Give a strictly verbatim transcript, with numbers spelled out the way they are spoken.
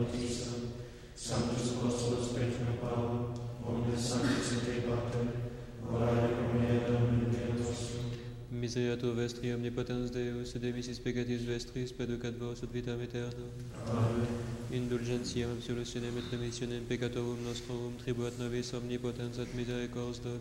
Sanctus Apostolus Petrum Paulum, omnes sanctus et Dei Pater, orare pro me Domini Deus nostrum. Misereatur vestri omnipotens Deus, et demissis peccatis vestris, peducat vos ut vitam aeternam. Amen. Indulgentiam absolutionem et remissionem peccatorum nostrorum, tribuat nobis omnipotens et misericordes Domini.